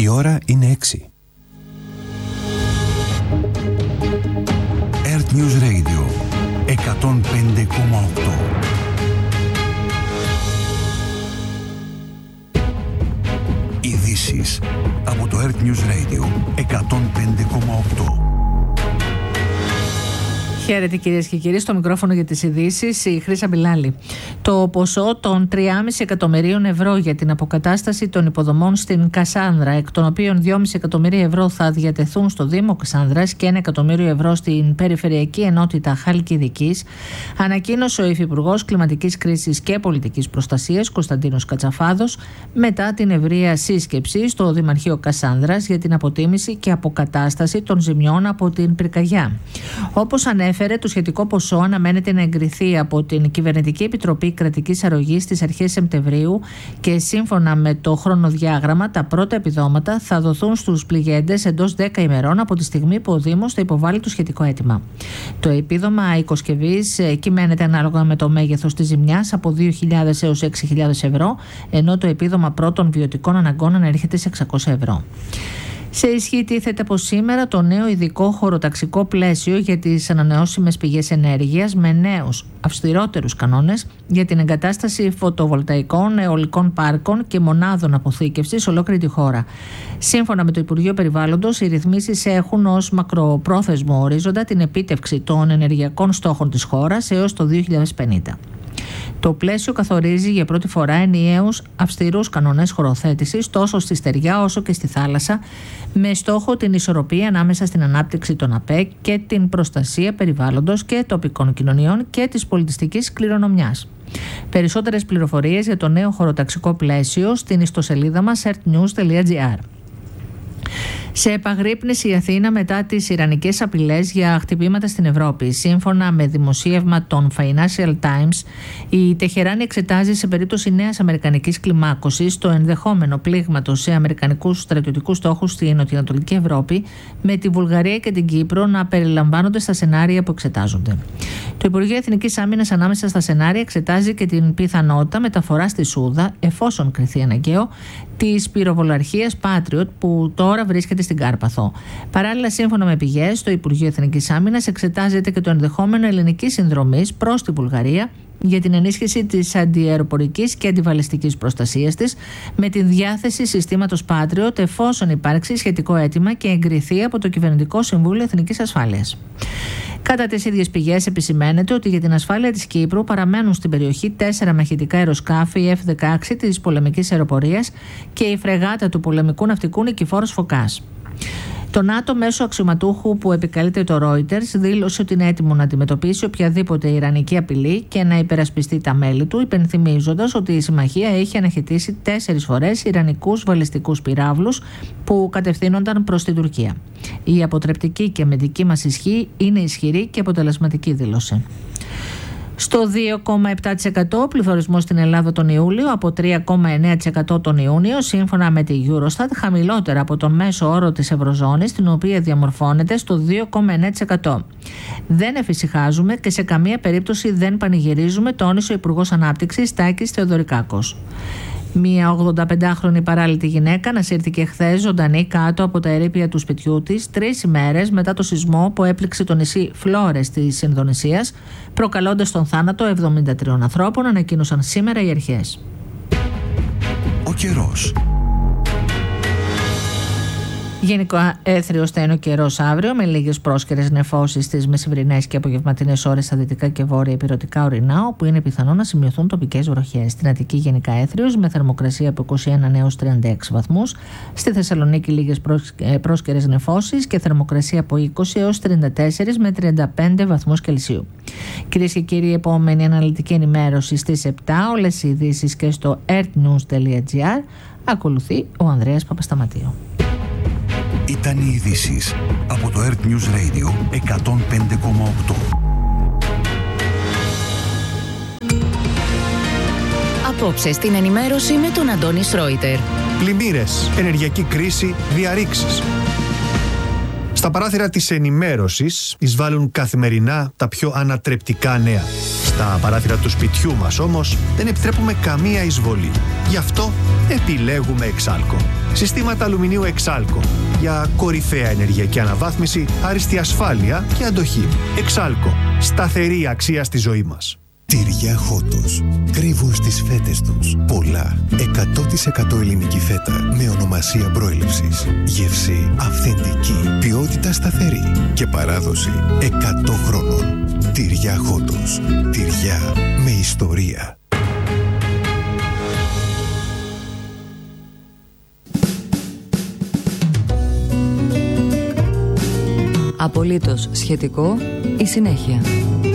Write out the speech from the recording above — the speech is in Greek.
Η ώρα είναι 6. Earth News Radio 105,8. Ειδήσεις από το Earth News Radio 105,8. Χαίρετε κυρίες και κύριοι, στο μικρόφωνο για τις ειδήσεις η Χρύσα Μπιλάλη. Το ποσό των 3,5 εκατομμυρίων ευρώ για την αποκατάσταση των υποδομών στην Κασάνδρα, εκ των οποίων 2,5 εκατομμύρια ευρώ θα διατεθούν στο Δήμο Κασάνδρας και 1 εκατομμύριο ευρώ στην Περιφερειακή Ενότητα Χαλκιδικής, ανακοίνωσε ο Υφυπουργός Κλιματικής Κρίσης και Πολιτικής Προστασίας Κωνσταντίνος Κατσαφάδος μετά την ευρεία σύσκεψη στο Δημαρχείο Κασάνδρας για την αποτίμηση και αποκατάσταση των ζημιών από την πυρκαγιά. Όπως ανέφερε, το σχετικό ποσό αναμένεται να εγκριθεί από την Κυβερνητική Επιτροπή Κρατικής Αρρωγής στις αρχές Σεπτεμβρίου και σύμφωνα με το χρονοδιάγραμμα, τα πρώτα επιδόματα θα δοθούν στους πληγέντες εντός 10 ημερών από τη στιγμή που ο Δήμος θα υποβάλει το σχετικό αίτημα. Το επίδομα οικοσκευής κυμαίνεται ανάλογα με το μέγεθος της ζημιάς από 2.000 έως 6.000 ευρώ, ενώ το επίδομα πρώτων βιωτικών αναγκών ανέρχεται σε 600 ευρώ. Σε ισχύ τίθεται από σήμερα το νέο ειδικό χωροταξικό πλαίσιο για τις ανανεώσιμες πηγές ενέργειας με νέους αυστηρότερους κανόνες για την εγκατάσταση φωτοβολταϊκών, αιωλικών πάρκων και μονάδων αποθήκευσης σε ολόκληρη τη χώρα. Σύμφωνα με το Υπουργείο Περιβάλλοντος, οι ρυθμίσεις έχουν ως μακροπρόθεσμο ορίζοντα την επίτευξη των ενεργειακών στόχων της χώρας έως το 2050. Το πλαίσιο καθορίζει για πρώτη φορά ενιαίους αυστηρούς κανόνες χωροθέτησης τόσο στη στεριά όσο και στη θάλασσα, με στόχο την ισορροπία ανάμεσα στην ανάπτυξη των ΑΠΕ και την προστασία περιβάλλοντος και τοπικών κοινωνιών και της πολιτιστικής κληρονομιάς. Περισσότερες πληροφορίες για το νέο χωροταξικό πλαίσιο στην ιστοσελίδα μας earthnews.gr. Σε επαγρύπνηση η Αθήνα μετά τις ιρανικές απειλές για χτυπήματα στην Ευρώπη. Σύμφωνα με δημοσίευμα των Financial Times, η Τεχεράνη εξετάζει σε περίπτωση νέας αμερικανικής κλιμάκωσης το ενδεχόμενο πλήγματος σε αμερικανικούς στρατιωτικούς στόχους στη νοτιοανατολική Ευρώπη, με τη Βουλγαρία και την Κύπρο να περιλαμβάνονται στα σενάρια που εξετάζονται. Το Υπουργείο Εθνικής Άμυνας ανάμεσα στα σενάρια εξετάζει και την πιθανότητα μεταφοράς στη Σούδα, εφόσον κριθεί αναγκαίο, της πυροβολαρχίας Patriot που τώρα βρίσκεται στην Κάρπαθο. Παράλληλα, σύμφωνα με πηγές, το Υπουργείο Εθνικής Άμυνας εξετάζεται και το ενδεχόμενο ελληνικής συνδρομής προς τη Βουλγαρία για την ενίσχυση της αντιαεροπορικής και αντιβαλιστικής προστασίας της με τη διάθεση συστήματος Patriot εφόσον υπάρξει σχετικό αίτημα και εγκριθεί από το Κυβερνητικό Συμβούλιο Εθνικής Ασφάλειας. Κατά τις ίδιες πηγές επισημαίνεται ότι για την ασφάλεια της Κύπρου παραμένουν στην περιοχή 4 μαχητικά αεροσκάφη F-16 της πολεμικής αεροπορίας και η φρεγάτα του πολεμικού ναυτικού Νικηφόρος Φωκάς. Το ΝΑΤΟ μέσω αξιωματούχου που επικαλείται το Reuters δήλωσε ότι είναι έτοιμο να αντιμετωπίσει οποιαδήποτε ιρανική απειλή και να υπερασπιστεί τα μέλη του, υπενθυμίζοντας ότι η συμμαχία έχει αναχαιτήσει 4 φορές ιρανικούς βαλιστικούς πυράβλους που κατευθύνονταν προς την Τουρκία. Η αποτρεπτική και αμυντική μας ισχύ είναι ισχυρή και αποτελεσματική, δήλωσε. Στο 2,7% πληθωρισμός στην Ελλάδα τον Ιούλιο από 3,9% τον Ιούνιο, σύμφωνα με τη Eurostat, χαμηλότερα από τον μέσο όρο της Ευρωζώνης, την οποία διαμορφώνεται στο 2,9%. Δεν εφησυχάζουμε και σε καμία περίπτωση δεν πανηγυρίζουμε, τόνισε ο Υπουργός Ανάπτυξης Τάκης Θεοδωρικάκος. Μία 85χρονη παράλυτη γυναίκα ανασύρθηκε χθες ζωντανή κάτω από τα ερείπια του σπιτιού της 3 ημέρες μετά το σεισμό που έπληξε το νησί Φλόρες της Ινδονησίας, προκαλώντας τον θάνατο 73 ανθρώπων, ανακοίνωσαν σήμερα οι αρχές. Ο καιρός. Γενικά έθριος θα είναι ο καιρός αύριο, με λίγες πρόσκαιρες νεφώσεις στις μεσημβρινές και απογευματινές ώρες στα δυτικά και βόρεια ηπειρωτικά ορεινά, όπου είναι πιθανό να σημειωθούν τοπικές βροχές. Στην Αττική γενικά έθριος, με θερμοκρασία από 21 έως 36 βαθμούς. Στη Θεσσαλονίκη λίγες πρόσκαιρες νεφώσεις και θερμοκρασία από 20 έως 34 με 35 βαθμούς Κελσίου. Κυρίες και κύριοι, επόμενη αναλυτική ενημέρωση στις 7, όλες οι ειδήσεις και στο earthnews.gr. Ακολουθεί ο Ανδρέας Παπασταματίου. Ήταν οι ειδήσεις από το Earth News Radio 105,8. Απόψε στην ενημέρωση με τον Αντώνη Σρόιτερ. Πλημμύρες, ενεργειακή κρίση, διαρρήξεις. Στα παράθυρα της ενημέρωσης εισβάλλουν καθημερινά τα πιο ανατρεπτικά νέα. Στα παράθυρα του σπιτιού μας όμως δεν επιτρέπουμε καμία εισβολή. Γι' αυτό επιλέγουμε Εξάλκο. Συστήματα αλουμινίου Εξάλκο για κορυφαία ενεργειακή αναβάθμιση, άριστη ασφάλεια και αντοχή. Εξάλκο. Σταθερή αξία στη ζωή μας. Τυριά Χότος. Κρύβουν στις φέτες τους πολλά 100% ελληνική φέτα με ονομασία προέλευσης. Γεύση αυθεντική, ποιότητα σταθερή και παράδοση 100 χρόνων. Τυριά Χότος. Τυριά με ιστορία. Απολύτως σχετικό η συνέχεια.